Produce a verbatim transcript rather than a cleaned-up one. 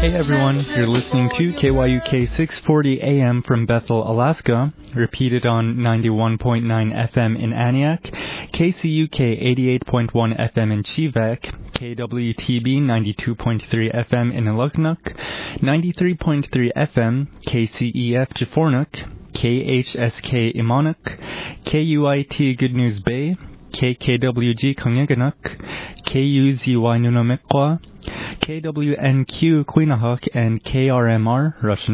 Hey everyone, you're listening to K Y U K six forty A M from Bethel, Alaska, repeated on ninety-one point nine F M in Aniak, K C U K eighty-eight point one F M in Chivek, K W T B ninety-two point three F M in Aluknuk, ninety-three point three F M, K C E F Jifornuk, K H S K Imonuk, K U I T Good News Bay, K K W G Kongyaganuk, K U Z Y Nunamekwa, K W N Q Quinahuk, and K R M R Russian